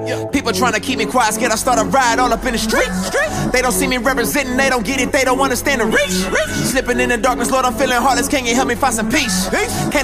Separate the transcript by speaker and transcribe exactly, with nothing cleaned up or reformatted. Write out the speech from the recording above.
Speaker 1: People trying to keep me quiet, scared I start a riot all up in the street. They don't see me representing, they don't get it, they don't understand the reach. Slipping in the darkness, Lord, I'm feeling heartless. Can you help me find some peace? Can't